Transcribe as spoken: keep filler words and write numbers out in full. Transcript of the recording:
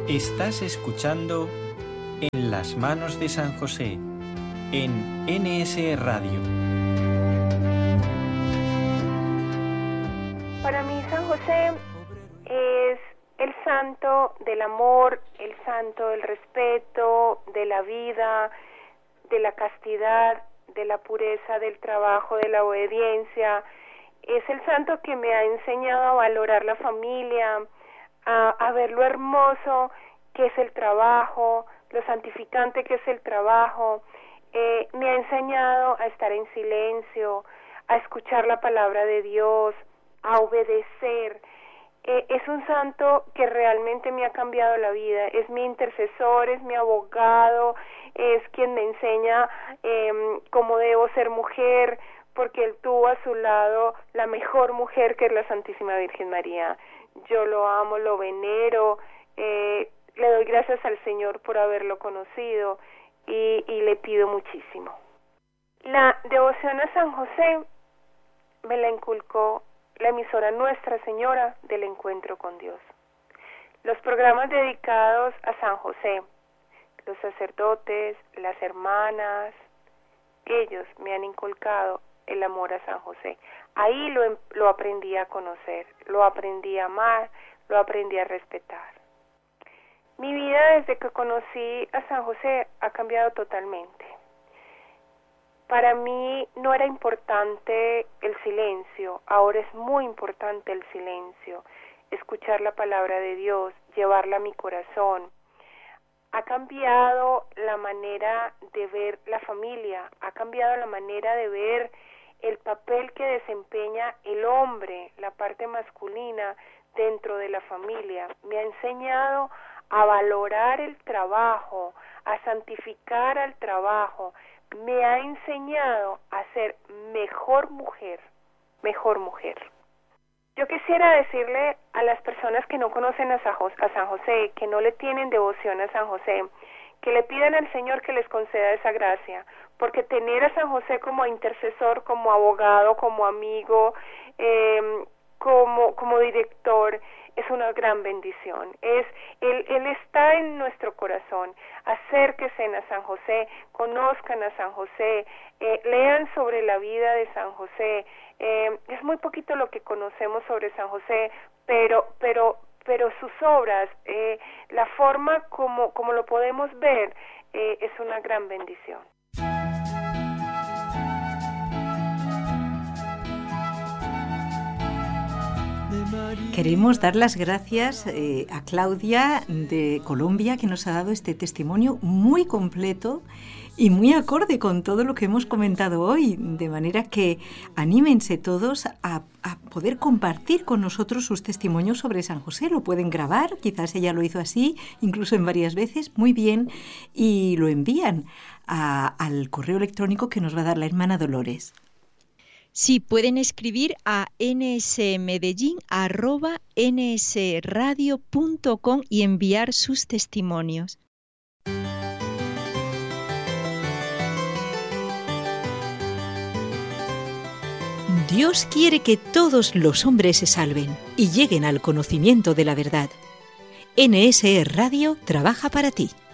Estás escuchando En las manos de San José, en N S E Radio. Para mí San José es el santo del amor, el santo del respeto, de la vida, de la castidad, de la pureza, del trabajo, de la obediencia. Es el santo que me ha enseñado a valorar la familia, a, a ver lo hermoso que es el trabajo, lo santificante que es el trabajo. Eh, me ha enseñado a estar en silencio, a escuchar la palabra de Dios, a obedecer. Eh, es un santo que realmente me ha cambiado la vida. Es mi intercesor, es mi abogado, es quien me enseña eh, cómo debo ser mujer, porque él tuvo a su lado la mejor mujer, que es la Santísima Virgen María. Yo lo amo, lo venero, eh, le doy gracias al Señor por haberlo conocido y, y le pido muchísimo. La devoción a San José me la inculcó la emisora Nuestra Señora del Encuentro con Dios. Los programas dedicados a San José, los sacerdotes, las hermanas, ellos me han inculcado el amor a San José. Ahí lo, lo aprendí a conocer, lo aprendí a amar, lo aprendí a respetar. Mi vida desde que conocí a San José ha cambiado totalmente. Para mí no era importante el silencio, ahora es muy importante el silencio, escuchar la palabra de Dios, llevarla a mi corazón. Ha cambiado la manera de ver la familia, ha cambiado la manera de ver el papel que desempeña el hombre, la parte masculina dentro de la familia. Me ha enseñado a valorar el trabajo, a santificar al trabajo. Me ha enseñado a ser mejor mujer, mejor mujer. Yo quisiera decirle a las personas que no conocen a San José, que no le tienen devoción a San José, que le pidan al Señor que les conceda esa gracia, porque tener a San José como intercesor, como abogado, como amigo, eh, como, como director, es una gran bendición. Es él, él está en nuestro corazón. Acérquense a San José, conozcan a San José, eh, lean sobre la vida de San José. Eh, es muy poquito lo que conocemos sobre San José, pero pero pero sus obras, eh, la forma como como lo podemos ver, eh, es una gran bendición. Queremos dar las gracias eh, a Claudia de Colombia, que nos ha dado este testimonio muy completo y muy acorde con todo lo que hemos comentado hoy, de manera que anímense todos a, a poder compartir con nosotros sus testimonios sobre San José. Lo pueden grabar, quizás ella lo hizo así, incluso en varias veces, muy bien, y lo envían a, al correo electrónico que nos va a dar la hermana Dolores. Sí, pueden escribir a nsmedellin arroba nsradio punto com y enviar sus testimonios. Dios quiere que todos los hombres se salven y lleguen al conocimiento de la verdad. N S E Radio trabaja para ti.